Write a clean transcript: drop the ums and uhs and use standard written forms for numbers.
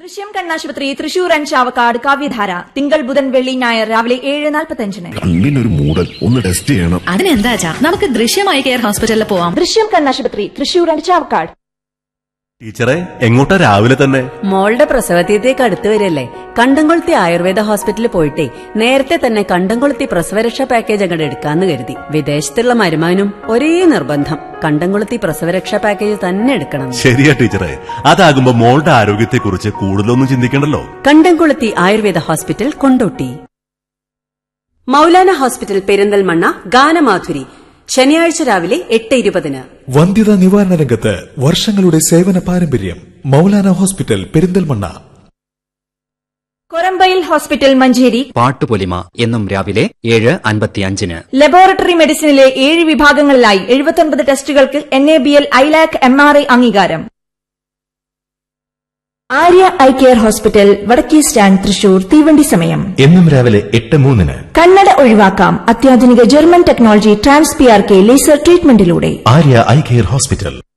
ദൃശ്യം കണ്ണാശുപത്രി തൃശൂർ ആൻഡ് ചാവക്കാട് കാവ്യധാര തിങ്കൾ ബുധൻ വെള്ളി ഞായർ രാവിലെ 7:45. കണ്ണിനൊരു മൂടൽ ഒന്ന് ടെസ്റ്റ് ചെയ്യണം. അതിനെന്താ നമുക്ക് ദൃശ്യം ഐ കെയർ ഹോസ്പിറ്റലിൽ പോവാം. ദൃശ്യം കണ്ണാശുപത്രി തൃശൂർ ആൻഡ് ചാവക്കാട്. ടീച്ചറെ, എങ്ങോട്ടാ രാവിലെ തന്നെ? മോളുടെ പ്രസവതീയത്തേക്ക് അടുത്ത് വരില്ലേ, കണ്ടംകൊളുത്തി ആയുർവേദ ഹോസ്പിറ്റലിൽ പോയിട്ടേ നേരത്തെ തന്നെ കണ്ടംകൊളുത്തി പ്രസവരക്ഷാ പാക്കേജ് അങ്ങോട്ട് എടുക്കാന്ന് കരുതി. വിദേശത്തുള്ള മരുമാനും ഒരേ നിർബന്ധം, കണ്ടംകൊളുത്തി പ്രസവരക്ഷാ പാക്കേജ് തന്നെ എടുക്കണം. ശരിയാ ടീച്ചറെ, അതാകുമ്പോ മോളുടെ ആരോഗ്യത്തെക്കുറിച്ച് കൂടുതലൊന്നും ചിന്തിക്കണ്ടല്ലോ. കണ്ടംകൊളുത്തി ആയുർവേദ ഹോസ്പിറ്റൽ, കൊണ്ടോട്ടി. മൗലാന ഹോസ്പിറ്റൽ പെരിന്തൽമണ്ണ ഗാനമാധുരി ശനിയാഴ്ച രാവിലെ 8:20. വന്ധ്യതാ നിവാരണ രംഗത്ത് വർഷങ്ങളുടെ സേവന പാരമ്പര്യം. മൗലാന ഹോസ്പിറ്റൽ പെരിന്തൽമണ്ണ. കൊരമ്പയിൽ ഹോസ്പിറ്റൽ മഞ്ചേരി പാട്ടുപൊലിമ എന്നും രാവിലെ 7:55. ലബോറട്ടറി മെഡിസിനിലെ 7 വിഭാഗങ്ങളിലായി 79 ടെസ്റ്റുകൾക്ക് NABL ILAC MRI അംഗീകാരം. ആര്യ ഐ കെയർ ഹോസ്പിറ്റൽ വടക്കേ സ്റ്റാൻഡ് തൃശൂർ. തീവണ്ടി സമയം എന്നും രാവിലെ 8:03. കണ്ണട ഒഴിവാക്കാം അത്യാധുനിക German technology trans PRK laser ട്രീറ്റ്മെന്റിലൂടെ. Arya eye care hospital.